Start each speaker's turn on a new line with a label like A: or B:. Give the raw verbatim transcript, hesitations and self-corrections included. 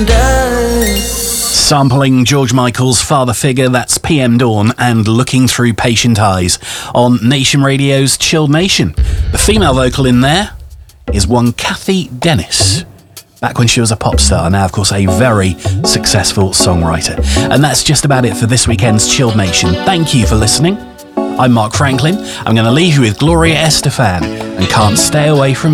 A: Sampling George Michael's Father Figure, that's P M Dawn and Looking Through Patient Eyes on Nation Radio's Chilled Nation. The female vocal in there is one Kathy Dennis, back when she was a pop star, now of course a very successful songwriter. And that's just about it for this weekend's Chilled Nation. Thank you for listening. I'm Mark Franklin. I'm going to leave you with Gloria Estefan and Can't Stay Away From